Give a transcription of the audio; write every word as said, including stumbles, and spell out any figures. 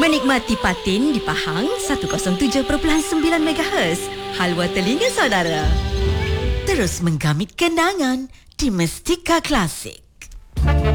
Menikmati patin di Pahang seratus tujuh perpuluhan sembilan megahertz. Halwa telinga saudara. Terus menggamit kenangan di Mestika Klasik.